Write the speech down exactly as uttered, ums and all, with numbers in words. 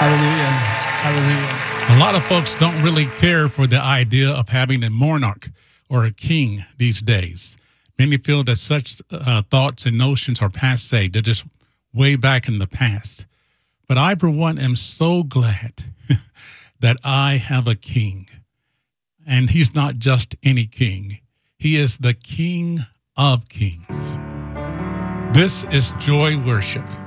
Hallelujah. Hallelujah. A lot of folks don't really care for the idea of having a monarch or a king these days. Many feel that such uh, thoughts and notions are passé. They're just way back in the past. But I, for one, am so glad that I have a king. And he's not just any king. He is the King of Kings. This is Joy Worship.